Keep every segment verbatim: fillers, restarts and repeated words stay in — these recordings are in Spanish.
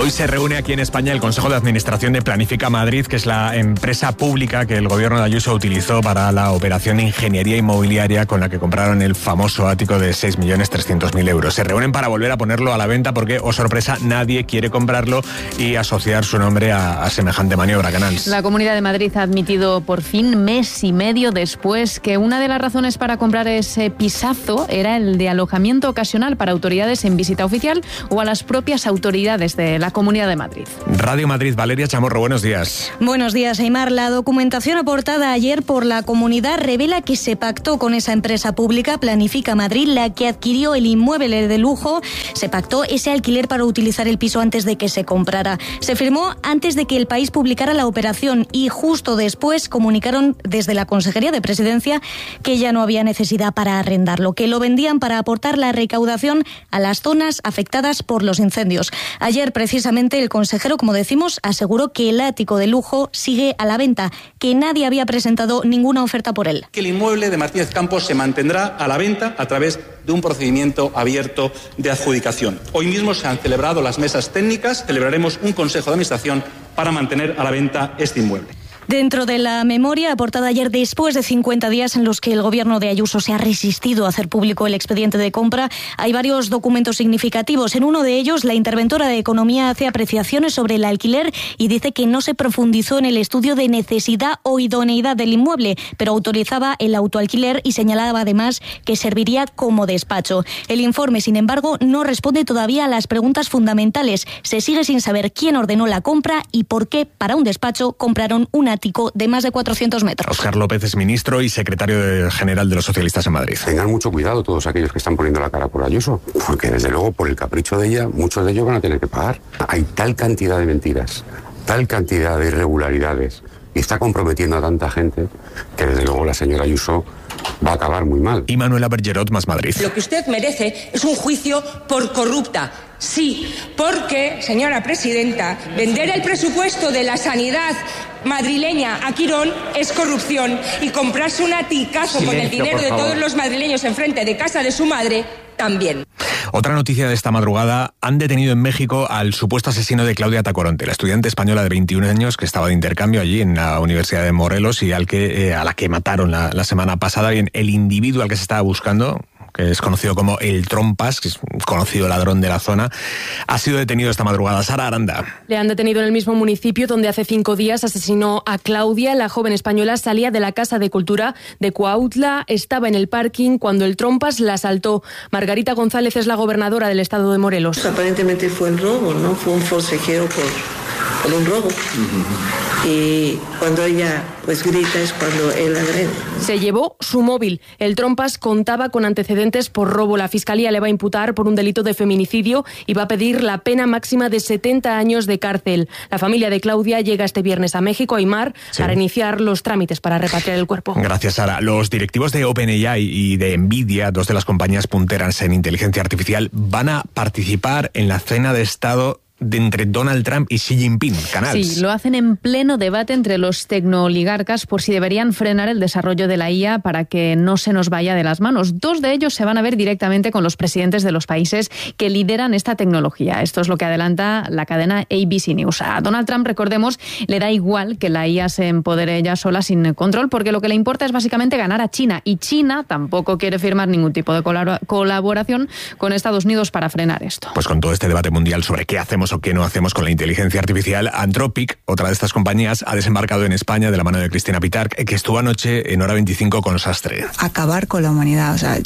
Hoy se reúne aquí en España el Consejo de Administración de Planifica Madrid, que es la empresa pública que el gobierno de Ayuso utilizó para la operación de ingeniería inmobiliaria con la que compraron el famoso ático de seis millones trescientos mil euros. Se reúnen para volver a ponerlo a la venta porque, oh sorpresa, nadie quiere comprarlo y asociar su nombre a, a semejante maniobra, Canals. La Comunidad de Madrid ha admitido por fin, mes y medio después, que una de las razones para comprar ese pisazo era el de alojamiento ocasional para autoridades en visita oficial o a las propias autoridades de la Comunidad de Madrid. Radio Madrid, Valeria Chamorro, buenos días. Buenos días, Aimar. La documentación aportada ayer por la Comunidad revela que se pactó con esa empresa pública, Planifica Madrid, la que adquirió el inmueble de lujo. Se pactó ese alquiler para utilizar el piso antes de que se comprara. Se firmó antes de que El País publicara la operación y justo después comunicaron desde la Consejería de Presidencia que ya no había necesidad para arrendarlo, que lo vendían para aportar la recaudación a las zonas afectadas por los incendios. Ayer, precisamente, el consejero, como decimos, aseguró que el ático de lujo sigue a la venta, que nadie había presentado ninguna oferta por él. Que el inmueble de Martínez Campos se mantendrá a la venta a través de un procedimiento abierto de adjudicación. Hoy mismo se han celebrado las mesas técnicas, celebraremos un consejo de administración para mantener a la venta este inmueble. Dentro de la memoria aportada ayer, después de cincuenta días en los que el gobierno de Ayuso se ha resistido a hacer público el expediente de compra, hay varios documentos significativos. En uno de ellos, la interventora de Economía hace apreciaciones sobre el alquiler y dice que no se profundizó en el estudio de necesidad o idoneidad del inmueble, pero autorizaba el autoalquiler y señalaba además que serviría como despacho. El informe, sin embargo, no responde todavía a las preguntas fundamentales. Se sigue sin saber quién ordenó la compra y por qué, para un despacho, compraron una ático de más de cuatrocientos metros. Óscar López es ministro y secretario general de los socialistas en Madrid. Tengan mucho cuidado todos aquellos que están poniendo la cara por Ayuso, porque desde luego por el capricho de ella, muchos de ellos van a tener que pagar. Hay tal cantidad de mentiras, tal cantidad de irregularidades, y está comprometiendo a tanta gente que desde luego la señora Ayuso va a acabar muy mal. Y Manuela Bergerot, Más Madrid. Lo que usted merece es un juicio por corrupta. Sí, porque, señora presidenta, vender el presupuesto de la sanidad madrileña a Quirón es corrupción y comprarse un aticazo Silencio, con el dinero de todos los madrileños enfrente de casa de su madre también. Otra noticia de esta madrugada: han detenido en México al supuesto asesino de Claudia Tacoronte, la estudiante española de veintiún años que estaba de intercambio allí en la Universidad de Morelos y al que, eh, a la que mataron la, la semana pasada. Bien, el individuo al que se estaba buscando, que es conocido como el Trompas, que es un conocido ladrón de la zona, ha sido detenido esta madrugada. Sara Aranda. Le han detenido en el mismo municipio donde hace cinco días asesinó a Claudia. La joven española salía de la Casa de Cultura de Cuautla, estaba en el parking cuando el Trompas la asaltó. Margarita González es la gobernadora del estado de Morelos. Aparentemente fue un robo, ¿no? Fue un forcejeo por, por un robo. Uh-huh. Y cuando ella pues grita es cuando él agrede. Se llevó su móvil. El Trompas contaba con antecedentes por robo. La Fiscalía le va a imputar por un delito de feminicidio y va a pedir la pena máxima de setenta años de cárcel. La familia de Claudia llega este viernes a México, Aimar, sí, para iniciar los trámites para repatriar el cuerpo. Gracias, Sara. Los directivos de OpenAI y de Nvidia, dos de las compañías punteras en inteligencia artificial, van a participar en la cena de Estado de entre Donald Trump y Xi Jinping. Canals. Sí, lo hacen en pleno debate entre los tecnooligarcas por si deberían frenar el desarrollo de la I A para que no se nos vaya de las manos. Dos de ellos se van a ver directamente con los presidentes de los países que lideran esta tecnología. Esto es lo que adelanta la cadena A B C News. A Donald Trump, recordemos, le da igual que la I A se empodere ella sola sin control, porque lo que le importa es básicamente ganar a China. Y China tampoco quiere firmar ningún tipo de colaboración con Estados Unidos para frenar esto. Pues con todo este debate mundial sobre qué hacemos o qué no hacemos con la inteligencia artificial, Anthropic, otra de estas compañías, ha desembarcado en España de la mano de Cristina Pitarch, que estuvo anoche en Hora veinticinco con Sastre. Acabar con la humanidad, o sea,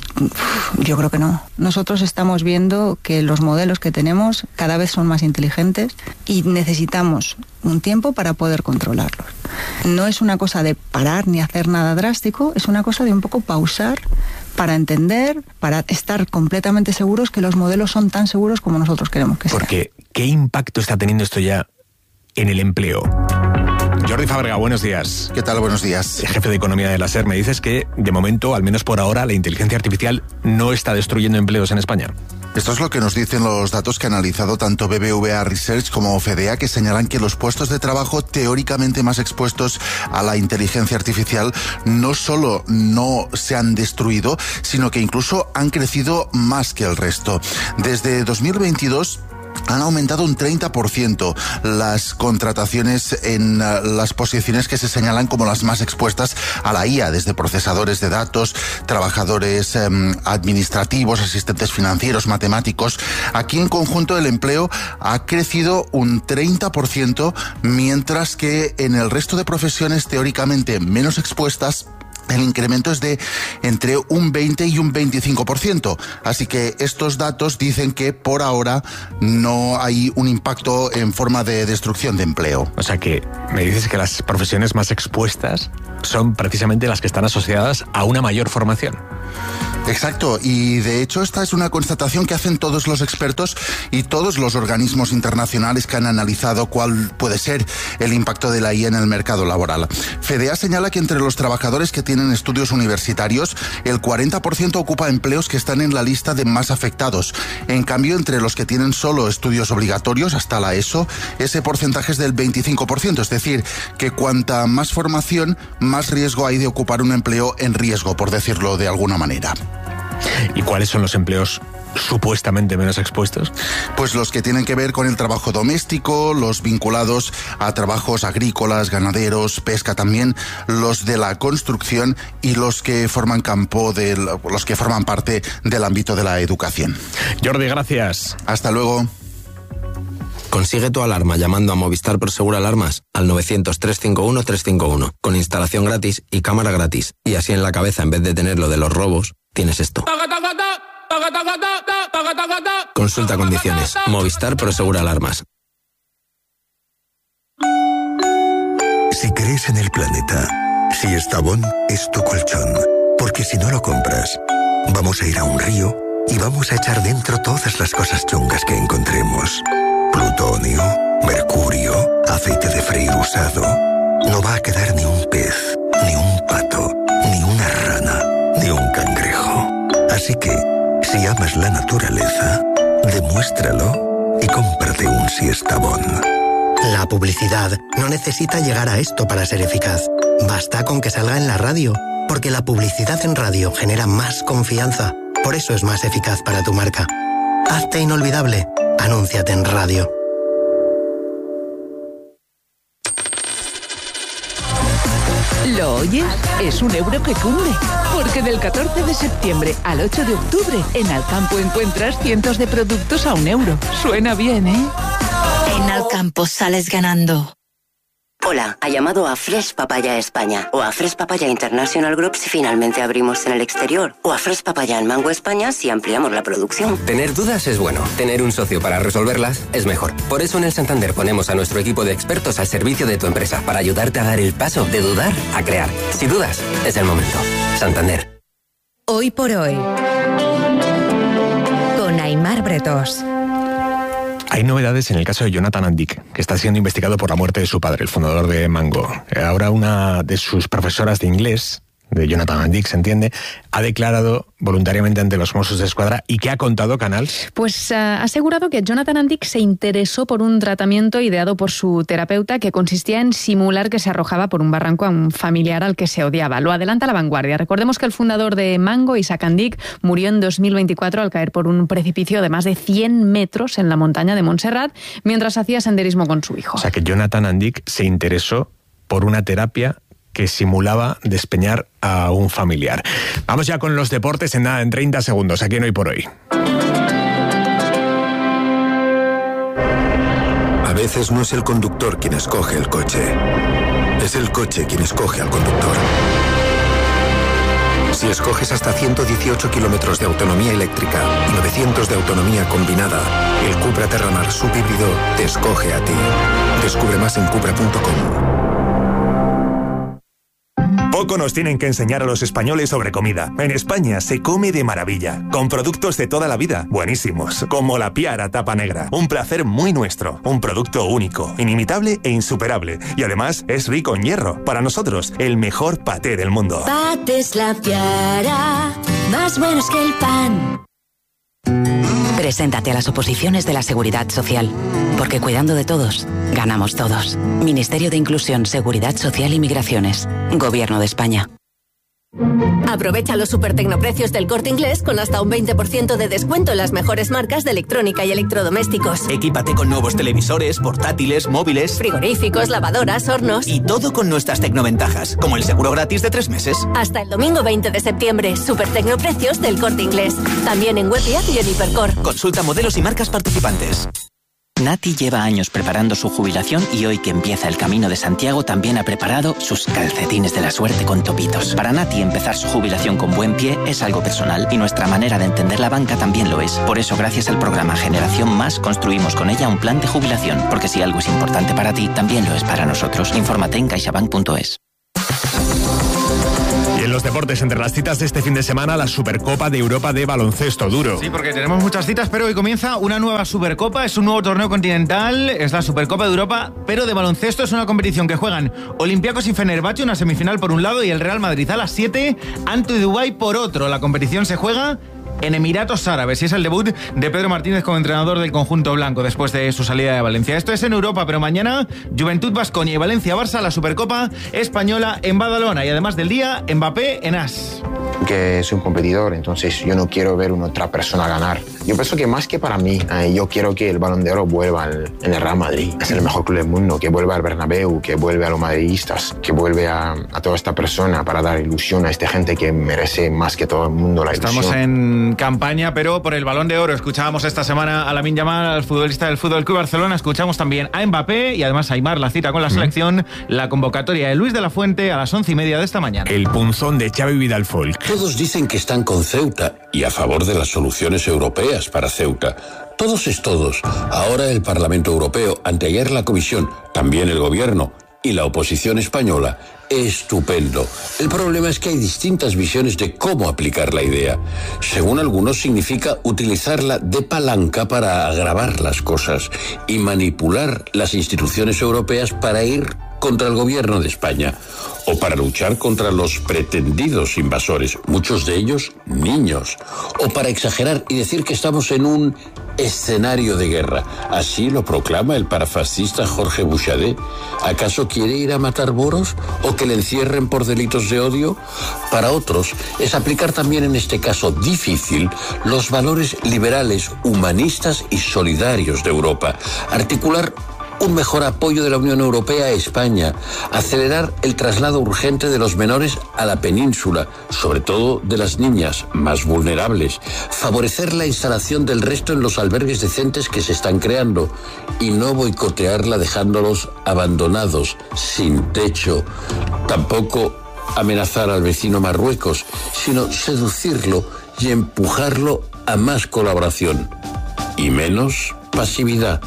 yo creo que no. Nosotros estamos viendo que los modelos que tenemos cada vez son más inteligentes y necesitamos un tiempo para poder controlarlos. No es una cosa de parar ni hacer nada drástico, es una cosa de un poco pausar para entender, para estar completamente seguros que los modelos son tan seguros como nosotros queremos que sean. Porque, ¿qué impacto está teniendo esto ya en el empleo? Jordi Fábrega, buenos días. ¿Qué tal? Buenos días. Jefe de Economía de la SER, me dices que, de momento, al menos por ahora, la inteligencia artificial no está destruyendo empleos en España. Esto es lo que nos dicen los datos que ha analizado tanto B B V A Research como FEDEA, que señalan que los puestos de trabajo teóricamente más expuestos a la inteligencia artificial no solo no se han destruido, sino que incluso han crecido más que el resto. Desde dos mil veintidós, han aumentado un treinta por ciento las contrataciones en uh, las posiciones que se señalan como las más expuestas a la I A, desde procesadores de datos, trabajadores um, administrativos, asistentes financieros, matemáticos. Aquí en conjunto el empleo ha crecido un treinta por ciento, mientras que en el resto de profesiones teóricamente menos expuestas el incremento es de entre un veinte y un veinticinco por ciento. Así que estos datos dicen que por ahora no hay un impacto en forma de destrucción de empleo. O sea que me dices que las profesiones más expuestas son precisamente las que están asociadas a una mayor formación. Exacto, y de hecho esta es una constatación que hacen todos los expertos y todos los organismos internacionales que han analizado cuál puede ser el impacto de la I A en el mercado laboral. FEDEA señala que entre los trabajadores que tienen estudios universitarios, el cuarenta por ciento ocupa empleos que están en la lista de más afectados. En cambio, entre los que tienen solo estudios obligatorios, hasta la ESO, ese porcentaje es del veinticinco por ciento, es decir, que cuanta más formación, más riesgo hay de ocupar un empleo en riesgo, por decirlo de alguna manera. ¿Y cuáles son los empleos supuestamente menos expuestos? Pues los que tienen que ver con el trabajo doméstico, los vinculados a trabajos agrícolas, ganaderos, pesca también, los de la construcción y los que forman campo del, los que forman parte del ámbito de la educación. Jordi, gracias. Hasta luego. Consigue tu alarma llamando a Movistar Prosegur Alarmas al novecientos, trescientos cincuenta y uno, trescientos cincuenta y uno, con instalación gratis y cámara gratis. Y así en la cabeza, en vez de tener lo de los robos, tienes esto. Consulta condiciones. Movistar Prosegur Alarmas. Si crees en el planeta, si Estavón es tu colchón, porque si no lo compras, vamos a ir a un río y vamos a echar dentro todas las cosas chungas que encontremos. Plutonio, mercurio, aceite de freír usado. No va a quedar ni un pez, ni un pato, ni una rana, ni un cangrejo. Así que, si amas la naturaleza, demuéstralo y cómprate un Siestabón. La publicidad no necesita llegar a esto para ser eficaz. Basta con que salga en la radio, porque la publicidad en radio genera más confianza. Por eso es más eficaz para tu marca. Hazte inolvidable. Anúnciate en radio. ¿Lo oyes? Es un euro que cunde. Porque del catorce de septiembre al ocho de octubre, en Alcampo encuentras cientos de productos a un euro. Suena bien, ¿eh? En Alcampo sales ganando. Hola, ha llamado a Fresh Papaya España o a Fresh Papaya International Group si finalmente abrimos en el exterior o a Fresh Papaya en Mango España si ampliamos la producción. Tener dudas es bueno, tener un socio para resolverlas es mejor. Por eso en el Santander ponemos a nuestro equipo de expertos al servicio de tu empresa para ayudarte a dar el paso de dudar a crear. Si dudas, es el momento. Santander. Hoy por hoy, con Aimar Bretós. Hay novedades en el caso de Jonathan Andic, que está siendo investigado por la muerte de su padre, el fundador de Mango. Ahora una de sus profesoras de inglés, de Jonathan Andic, se entiende, ha declarado voluntariamente ante los Mossos de Escuadra. ¿Y qué ha contado Canals? Pues uh, ha asegurado que Jonathan Andic se interesó por un tratamiento ideado por su terapeuta que consistía en simular que se arrojaba por un barranco a un familiar al que se odiaba. Lo adelanta La Vanguardia. Recordemos que el fundador de Mango, Isaac Andic, murió en dos mil veinticuatro al caer por un precipicio de más de cien metros en la montaña de Montserrat mientras hacía senderismo con su hijo. O sea que Jonathan Andic se interesó por una terapia que simulaba despeñar a un familiar. Vamos ya con los deportes en nada, en treinta segundos, aquí en Hoy por Hoy. A veces no es el conductor quien escoge el coche, es el coche quien escoge al conductor. Si escoges hasta ciento dieciocho kilómetros de autonomía eléctrica y novecientos de autonomía combinada, el Cupra Terramar subhíbrido te escoge a ti. Descubre más en cupra punto com. Poco nos tienen que enseñar a los españoles sobre comida. En España se come de maravilla, con productos de toda la vida, buenísimos, como la Piara Tapa Negra. Un placer muy nuestro, un producto único, inimitable e insuperable. Y además es rico en hierro. Para nosotros, el mejor paté del mundo. Patés La Piara, más buenos que el pan. Preséntate a las oposiciones de la Seguridad Social, porque cuidando de todos, ganamos todos. Ministerio de Inclusión, Seguridad Social y Migraciones. Gobierno de España. Aprovecha los super tecnoprecios del Corte Inglés con hasta un veinte por ciento de descuento en las mejores marcas de electrónica y electrodomésticos. Equípate con nuevos televisores, portátiles, móviles, frigoríficos, lavadoras, hornos. Y todo con nuestras tecnoventajas, como el seguro gratis de tres meses. Hasta el domingo veinte de septiembre, super tecnoprecios del Corte Inglés. También en web y app y en Hipercor. Consulta modelos y marcas participantes. Nati lleva años preparando su jubilación y hoy que empieza el Camino de Santiago también ha preparado sus calcetines de la suerte con topitos. Para Nati empezar su jubilación con buen pie es algo personal y nuestra manera de entender la banca también lo es. Por eso gracias al programa Generación Más construimos con ella un plan de jubilación, porque si algo es importante para ti, también lo es para nosotros. Infórmate en caixabank punto es. Y en los deportes, entre las citas de este fin de semana, la Supercopa de Europa de baloncesto duro. Sí, porque tenemos muchas citas, pero hoy comienza una nueva Supercopa, es un nuevo torneo continental, es la Supercopa de Europa, pero de baloncesto. Es una competición que juegan Olympiacos y Fenerbahce, una semifinal por un lado, y el Real Madrid a las siete, ante Dubái por otro. La competición se juega en Emiratos Árabes y es el debut de Pedro Martínez como entrenador del conjunto blanco después de su salida de Valencia. Esto es en Europa, pero mañana Juventud Baskonia y Valencia-Barça, la Supercopa española en Badalona, y además del día Mbappé en As. Que soy un competidor, entonces yo no quiero ver una otra persona ganar. Yo pienso que más que para mí, eh, yo quiero que el Balón de Oro vuelva al, en el Real Madrid. Es el mejor club del mundo, que vuelva al Bernabéu, que vuelve a los madridistas, que vuelve a, a toda esta persona para dar ilusión a esta gente que merece más que todo el mundo la ilusión. Estamos en campaña, pero por el Balón de Oro. Escuchábamos esta semana a Lamine Yamal, al futbolista del Fútbol Club Barcelona. Escuchamos también a Mbappé y además a Aimar, la cita con la selección, la convocatoria de Luis de la Fuente a las once y media de esta mañana. El punzón de Xavi Vidal-Folk. Todos dicen que están con Ceuta y a favor de las soluciones europeas para Ceuta. Todos es todos. Ahora el Parlamento Europeo, anteayer la Comisión, también el Gobierno y la oposición española. Estupendo. El problema es que hay distintas visiones de cómo aplicar la idea. Según algunos, significa utilizarla de palanca para agravar las cosas y manipular las instituciones europeas para ir contra el gobierno de España o para luchar contra los pretendidos invasores, muchos de ellos niños, o para exagerar y decir que estamos en un escenario de guerra. Así lo proclama el parafascista Jorge Bouchardet. ¿Acaso quiere ir a matar moros o que le encierren por delitos de odio? Para otros es aplicar también en este caso difícil los valores liberales, humanistas y solidarios de Europa, articular un mejor apoyo de la Unión Europea a España, acelerar el traslado urgente de los menores a la península, sobre todo de las niñas más vulnerables, favorecer la instalación del resto en los albergues decentes que se están creando y no boicotearla dejándolos abandonados, sin techo. Tampoco amenazar al vecino Marruecos, sino seducirlo y empujarlo a más colaboración y menos pasividad.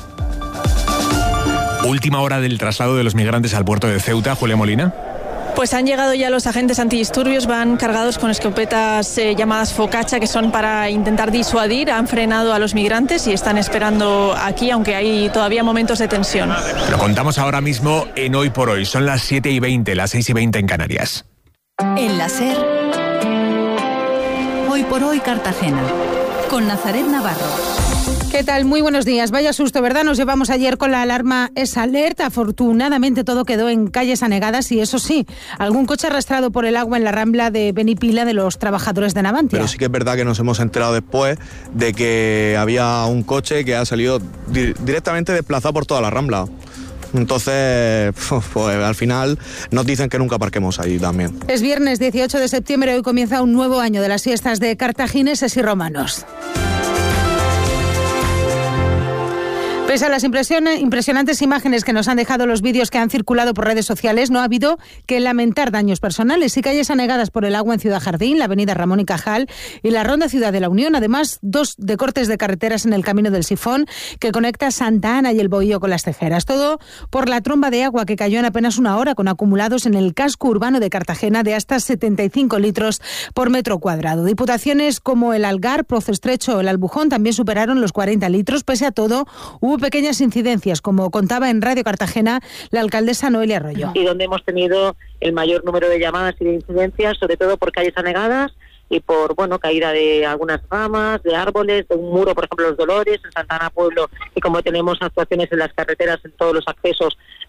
Última hora del traslado de los migrantes al puerto de Ceuta, Julia Molina. Pues han llegado ya los agentes antidisturbios, van cargados con escopetas eh, llamadas Focaccia, que son para intentar disuadir. Han frenado a los migrantes y están esperando aquí, aunque hay todavía momentos de tensión. Lo contamos ahora mismo en Hoy por Hoy. Son las siete y veinte, las seis y veinte en Canarias. En la SER, Hoy por Hoy Cartagena, con Nazaret Navarro. ¿Qué tal? Muy buenos días. Vaya susto, ¿verdad? Nos llevamos ayer con la alarma esa alerta. Afortunadamente todo quedó en calles anegadas y eso sí, algún coche arrastrado por el agua en la rambla de Benipila de los trabajadores de Navantia. Pero sí que es verdad que nos hemos enterado después de que había un coche que ha salido di- directamente desplazado por toda la rambla. Entonces, pues al final nos dicen que nunca aparquemos ahí también. Es viernes dieciocho de septiembre, hoy comienza un nuevo año de las fiestas de cartagineses y romanos. Pese a las impresionantes imágenes que nos han dejado los vídeos que han circulado por redes sociales, no ha habido que lamentar daños personales y calles anegadas por el agua en Ciudad Jardín, la avenida Ramón y Cajal y la ronda Ciudad de la Unión. Además, dos de cortes de carreteras en el Camino del Sifón que conecta Santa Ana y el Bohío con las Tejeras. Todo por la tromba de agua que cayó en apenas una hora, con acumulados en el casco urbano de Cartagena de hasta setenta y cinco litros por metro cuadrado. Diputaciones como el Algar, Pozo Estrecho o el Albujón también superaron los cuarenta litros. Pese a todo, hubo pequeñas incidencias, como contaba en Radio Cartagena la alcaldesa Noelia Arroyo. Y donde hemos tenido el mayor número de llamadas y de incidencias, sobre todo por calles anegadas y por, bueno, caída de algunas ramas, de árboles, de un muro, por ejemplo, Los Dolores, en Santa Ana Pueblo, y como tenemos actuaciones en las carreteras, en todos los accesos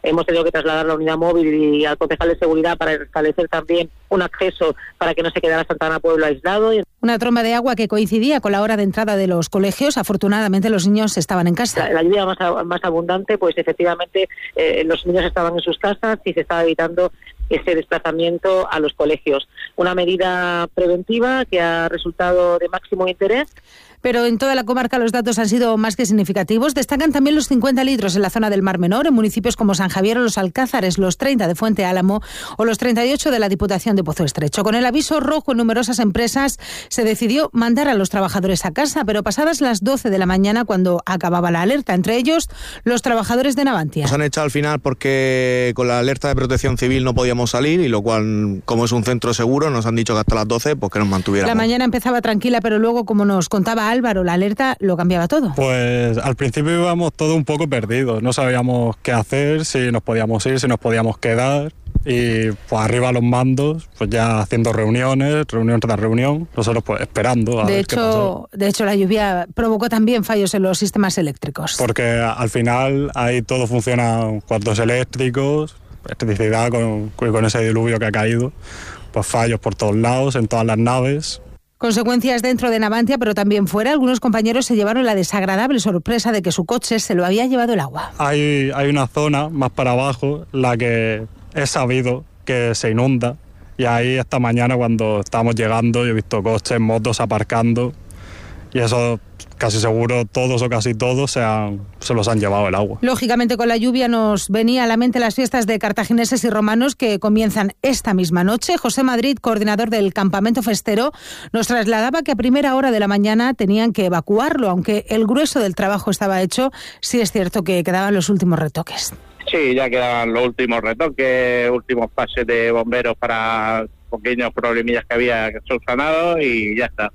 hemos tenido que trasladar la unidad móvil y al concejal de seguridad para establecer también un acceso para que no se quedara Santa Ana Pueblo aislado. Una tromba de agua que coincidía con la hora de entrada de los colegios. Afortunadamente los niños estaban en casa. La, la lluvia más, más abundante, pues efectivamente eh, los niños estaban en sus casas y se estaba evitando ese desplazamiento a los colegios. Una medida preventiva que ha resultado de máximo interés. Pero en toda la comarca los datos han sido más que significativos. Destacan también los cincuenta litros en la zona del Mar Menor, en municipios como San Javier o Los Alcázares, los treinta de Fuente Álamo o los treinta y ocho de la Diputación de Pozo Estrecho. Con el aviso rojo en numerosas empresas se decidió mandar a los trabajadores a casa, pero pasadas las doce de la mañana cuando acababa la alerta, entre ellos los trabajadores de Navantia. Nos han echado al final porque con la alerta de protección civil no podíamos salir y lo cual, como es un centro seguro, nos han dicho que hasta las doce pues que nos mantuviéramos. La mañana empezaba tranquila, pero luego, como nos contaba Álvaro, la alerta lo cambiaba todo. Pues al principio íbamos todos un poco perdidos, no sabíamos qué hacer, si nos podíamos ir, si nos podíamos quedar, y pues arriba los mandos, pues ya haciendo reuniones, reunión tras reunión, nosotros pues esperando a de ver hecho, qué pasó. De hecho, la lluvia provocó también fallos en los sistemas eléctricos. Porque al final ahí todo funciona, cuartos eléctricos, electricidad con, con ese diluvio que ha caído, pues fallos por todos lados, en todas las naves. Consecuencias dentro de Navantia, pero también fuera. Algunos compañeros se llevaron la desagradable sorpresa de que su coche se lo había llevado el agua. Hay, hay una zona más para abajo, la que he sabido que se inunda, y ahí esta mañana cuando estábamos llegando yo he visto coches, motos aparcando, y eso casi seguro todos o casi todos se, han, se los han llevado el agua. Lógicamente con la lluvia nos venía a la mente las fiestas de cartagineses y romanos que comienzan esta misma noche. José Madrid, coordinador del campamento festero, nos trasladaba que a primera hora de la mañana tenían que evacuarlo, aunque el grueso del trabajo estaba hecho, sí es cierto que quedaban los últimos retoques. Sí, ya quedaban los últimos retoques, últimos pases de bomberos para pequeños problemillas que había subsanado y ya está.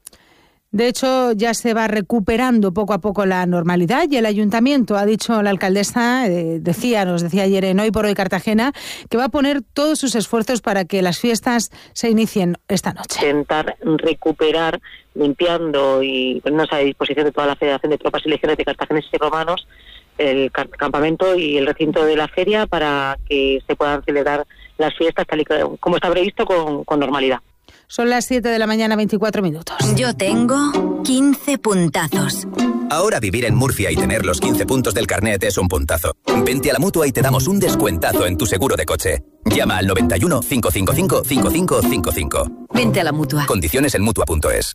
De hecho, ya se va recuperando poco a poco la normalidad y el ayuntamiento, ha dicho la alcaldesa, eh, decía, nos decía ayer en Hoy por Hoy Cartagena, que va a poner todos sus esfuerzos para que las fiestas se inicien esta noche. Intentar recuperar, limpiando y ponernos a disposición de toda la Federación de Tropas y Legiones de Cartagineses y Romanos el campamento y el recinto de la feria para que se puedan celebrar las fiestas tal y como está previsto con, con normalidad. Son las siete de la mañana, veinticuatro minutos. Yo tengo quince puntazos. Ahora vivir en Murcia y tener los quince puntos del carnet es un puntazo. Vente a la Mutua y te damos un descuentazo en tu seguro de coche. Llama al noventa y uno, cinco cinco cinco, cinco cinco cinco cinco. Vente a la Mutua. Condiciones en Mutua punto es.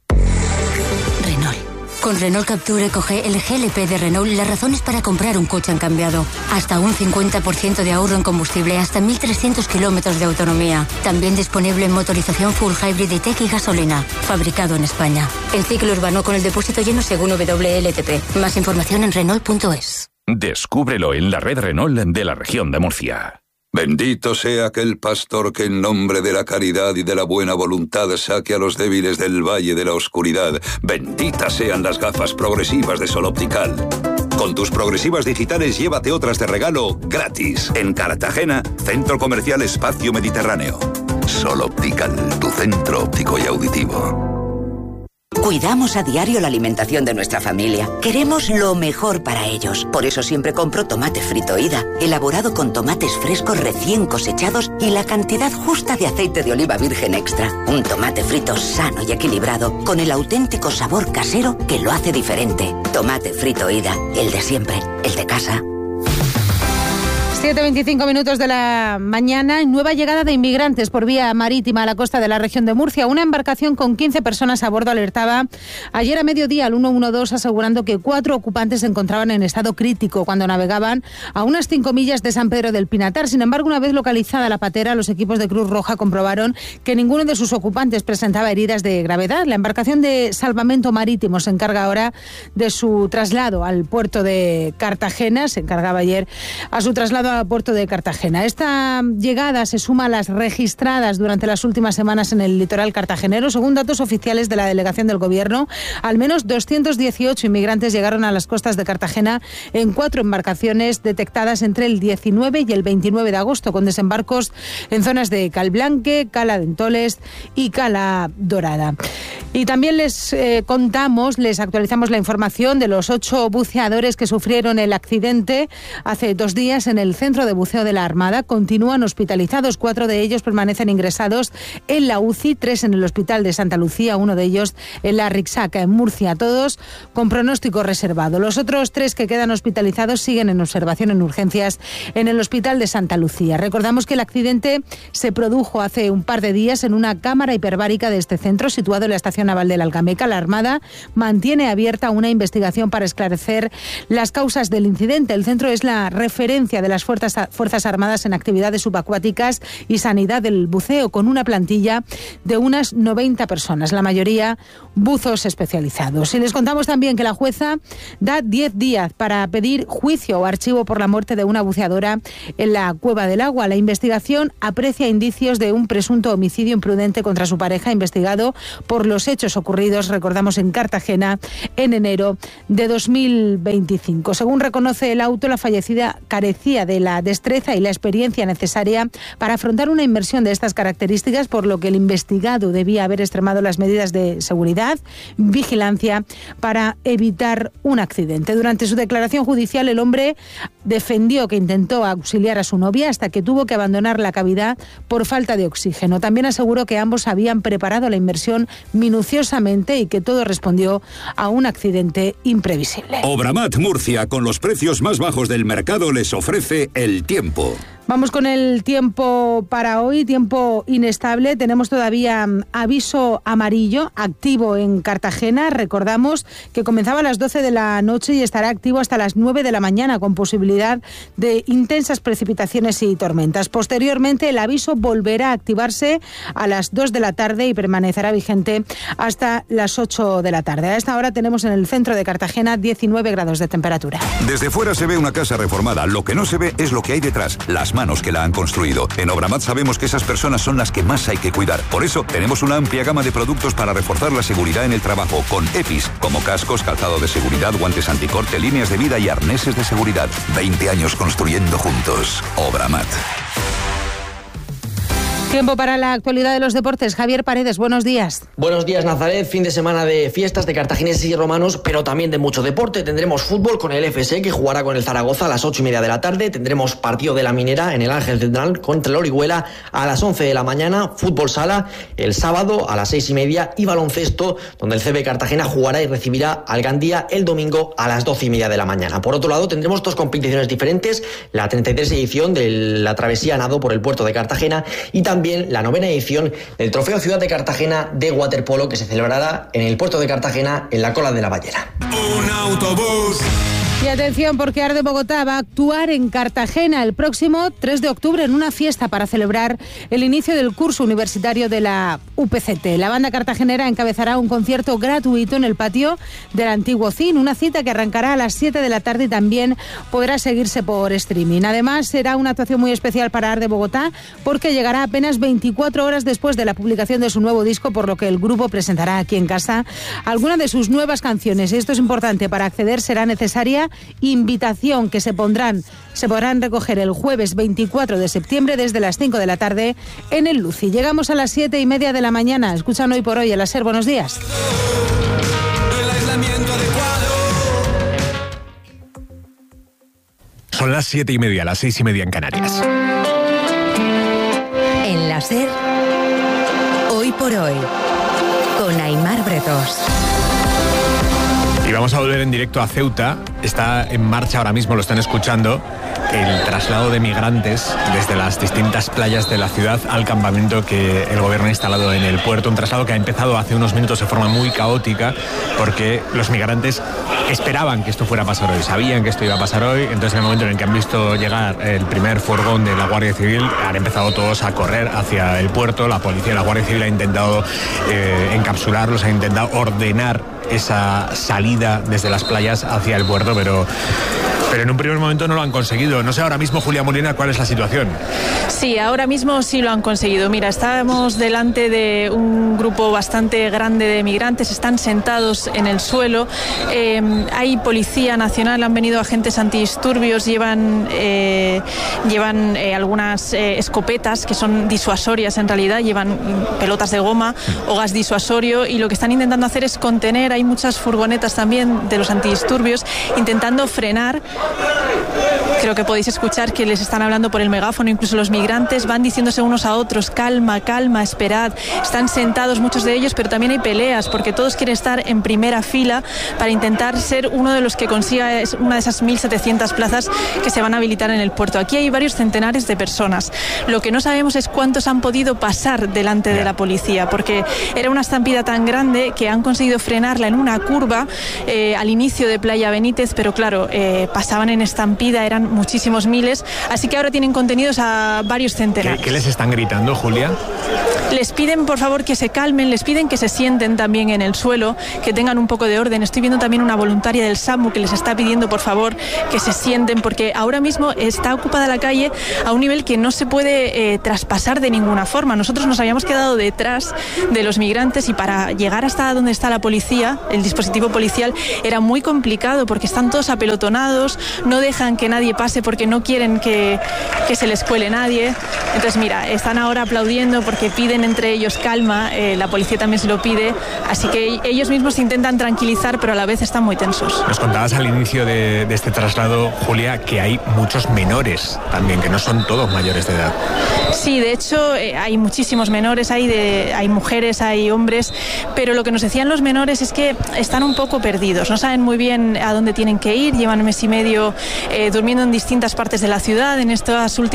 Renault. Con Renault Capture Eco-G, el G L P de Renault, las razones para comprar un coche han cambiado. Hasta un cincuenta por ciento de ahorro en combustible, hasta mil trescientos kilómetros de autonomía. También disponible en motorización full hybrid E-Tech y gasolina. Fabricado en España. En ciclo urbano con el depósito lleno según W L T P. Más información en Renault punto es. Descúbrelo en la red Renault de la región de Murcia. Bendito sea aquel pastor que en nombre de la caridad y de la buena voluntad saque a los débiles del valle de la oscuridad. Benditas sean las gafas progresivas de Sol Optical. Con tus progresivas digitales llévate otras de regalo gratis. En Cartagena, Centro Comercial Espacio Mediterráneo. Sol Optical, tu centro óptico y auditivo. Cuidamos a diario la alimentación de nuestra familia. Queremos lo mejor para ellos. Por eso siempre compro tomate frito Ida, elaborado con tomates frescos recién cosechados y la cantidad justa de aceite de oliva virgen extra. Un tomate frito sano y equilibrado, con el auténtico sabor casero que lo hace diferente. Tomate frito Ida, el de siempre, el de casa. siete veinticinco minutos de la mañana, nueva llegada de inmigrantes por vía marítima a la costa de la región de Murcia. Una embarcación con quince personas a bordo alertaba ayer a mediodía al ciento doce asegurando que cuatro ocupantes se encontraban en estado crítico cuando navegaban a unas cinco millas de San Pedro del Pinatar. Sin embargo, una vez localizada la patera, los equipos de Cruz Roja comprobaron que ninguno de sus ocupantes presentaba heridas de gravedad. La embarcación de salvamento marítimo se encarga ahora de su traslado al puerto de Cartagena. Se encargaba ayer a su traslado a puerto de Cartagena. Esta llegada se suma a las registradas durante las últimas semanas en el litoral cartagenero. Según datos oficiales de la delegación del Gobierno, al menos doscientos dieciocho inmigrantes llegaron a las costas de Cartagena en cuatro embarcaciones detectadas entre el diecinueve y el veintinueve de agosto, con desembarcos en zonas de Calblanque, Cala de Entoles y Cala Dorada. Y también les eh, contamos, les actualizamos la información de los ocho buceadores que sufrieron el accidente hace dos días en el Centro de Buceo de la Armada continúan hospitalizados. Cuatro de ellos permanecen ingresados en la U C I, tres en el Hospital de Santa Lucía, uno de ellos en la Rixaca, en Murcia, todos con pronóstico reservado. Los otros tres que quedan hospitalizados siguen en observación en urgencias en el Hospital de Santa Lucía. Recordamos que el accidente se produjo hace un par de días en una cámara hiperbárica de este centro, situado en la Estación Naval de la Algameca. La Armada mantiene abierta una investigación para esclarecer las causas del incidente. El centro es la referencia de las Fuerzas, Fuerzas Armadas en actividades subacuáticas y sanidad del buceo, con una plantilla de unas noventa personas, la mayoría buzos especializados. Y les contamos también que la jueza da diez días para pedir juicio o archivo por la muerte de una buceadora en la Cueva del Agua. La investigación aprecia indicios de un presunto homicidio imprudente contra su pareja, investigado por los hechos ocurridos, recordamos, en Cartagena en enero de dos mil veinticinco. Según reconoce el auto, la fallecida carecía de la destreza y la experiencia necesaria para afrontar una inmersión de estas características, por lo que el investigado debía haber extremado las medidas de seguridad, vigilancia, para evitar un accidente. Durante su declaración judicial, el hombre defendió que intentó auxiliar a su novia hasta que tuvo que abandonar la cavidad por falta de oxígeno. También aseguró que ambos habían preparado la inmersión minuciosamente y que todo respondió a un accidente imprevisible. Obramat Murcia, con los precios más bajos del mercado, les ofrece el tiempo. Vamos con el tiempo para hoy, tiempo inestable. Tenemos todavía aviso amarillo activo en Cartagena. Recordamos que comenzaba a las doce de la noche y estará activo hasta las nueve de la mañana, con posibilidad de intensas precipitaciones y tormentas. Posteriormente, el aviso volverá a activarse a las dos de la tarde y permanecerá vigente hasta las ocho de la tarde. A esta hora tenemos en el centro de Cartagena diecinueve grados de temperatura. Desde fuera se ve una casa reformada. Lo que no se ve es lo que hay detrás, las manos que la han construido. En Obramat sabemos que esas personas son las que más hay que cuidar. Por eso tenemos una amplia gama de productos para reforzar la seguridad en el trabajo, con EPIs, como cascos, calzado de seguridad, guantes anticorte, líneas de vida y arneses de seguridad. veinte años construyendo juntos. Obramat. Tiempo para la actualidad de los deportes. Javier Paredes, buenos días. Buenos días, Nazaret. Fin de semana de fiestas de cartagineses y romanos, pero también de mucho deporte. Tendremos fútbol con el F S, que jugará con el Zaragoza a las ocho y media de la tarde. Tendremos partido de la Minera en el Ángel Central contra el Orihuela a las once de la mañana. Fútbol sala el sábado a las seis y media. Y baloncesto, donde el C B Cartagena jugará y recibirá al Gandía el domingo a las doce y media de la mañana. Por otro lado, tendremos dos competiciones diferentes. La treinta y tres edición de la travesía nado por el puerto de Cartagena y también También la novena edición del Trofeo Ciudad de Cartagena de waterpolo, que se celebrará en el puerto de Cartagena, en la Cola de la Ballera. Un autobús. Y atención, porque Arde Bogotá va a actuar en Cartagena el próximo tres de octubre en una fiesta para celebrar el inicio del curso universitario de la U P C T. La banda cartagenera encabezará un concierto gratuito en el patio del antiguo C I N, una cita que arrancará a las siete de la tarde y también podrá seguirse por streaming. Además, será una actuación muy especial para Arde Bogotá, porque llegará apenas veinticuatro horas después de la publicación de su nuevo disco, por lo que el grupo presentará aquí en casa algunas de sus nuevas canciones. Y esto es importante: para acceder será necesaria invitación, que se pondrán se podrán recoger el jueves veinticuatro de septiembre desde las cinco de la tarde en el Luci. Llegamos a las siete y media de la mañana. Escuchan Hoy por Hoy en la SER. Buenos días. Son las siete y media, las seis y media en Canarias. En la SER, Hoy por Hoy, con Aimar Bretos. Y vamos a volver en directo a Ceuta. Está en marcha ahora mismo, lo están escuchando, el traslado de migrantes desde las distintas playas de la ciudad al campamento que el gobierno ha instalado en el puerto. Un traslado que ha empezado hace unos minutos de forma muy caótica, porque los migrantes esperaban que esto fuera a pasar hoy, sabían que esto iba a pasar hoy. Entonces, en el momento en el que han visto llegar el primer furgón de la Guardia Civil, han empezado todos a correr hacia el puerto. La policía y la Guardia Civil ha intentado eh, encapsularlos, ha intentado ordenar esa salida desde las playas hacia el puerto, pero pero en un primer momento no lo han conseguido. No sé ahora mismo, Julia Molina, cuál es la situación. Sí, ahora mismo sí lo han conseguido. Mira, estábamos delante de un grupo bastante grande de migrantes, están sentados en el suelo. Eh, hay policía nacional, han venido agentes antidisturbios, llevan, eh, llevan eh, algunas eh, escopetas que son disuasorias en realidad, llevan pelotas de goma o gas disuasorio, y lo que están intentando hacer es contener. Hay muchas furgonetas también de los antidisturbios intentando frenar Creo que podéis escuchar que les están hablando por el megáfono, incluso los migrantes van diciéndose unos a otros, calma, calma, esperad. Están sentados muchos de ellos, pero también hay peleas, porque todos quieren estar en primera fila para intentar ser uno de los que consiga una de esas mil setecientas plazas que se van a habilitar en el puerto. Aquí hay varios centenares de personas. Lo que no sabemos es cuántos han podido pasar delante de la policía, porque era una estampida tan grande que han conseguido frenarla en una curva eh, al inicio de Playa Benítez, pero claro, eh, pasaban en estampida, eran muchísimos miles, así que ahora tienen contenidos a varios centenares. ¿Qué, qué les están gritando, Julia? Les piden por favor que se calmen, les piden que se sienten también en el suelo, que tengan un poco de orden. Estoy viendo también una voluntaria del SAMU que les está pidiendo por favor que se sienten, porque ahora mismo está ocupada la calle a un nivel que no se puede eh, traspasar de ninguna forma. Nosotros nos habíamos quedado detrás de los migrantes y para llegar hasta donde está la policía, el dispositivo policial, era muy complicado porque están todos apelotonados, no dejan que nadie pase porque no quieren que, que se les cuele nadie. Entonces mira, están ahora aplaudiendo porque piden entre ellos calma, eh, la policía también se lo pide, así que ellos mismos se intentan tranquilizar, pero a la vez están muy tensos. Nos contabas al inicio de, de este traslado, Julia, que hay muchos menores también, que no son todos mayores de edad. Sí, de hecho eh, hay muchísimos menores, hay, de, hay mujeres, hay hombres, pero lo que nos decían los menores es que están un poco perdidos, no saben muy bien a dónde tienen que ir, llevan un mes y medio eh, durmiendo en distintas partes de la ciudad en estas últimas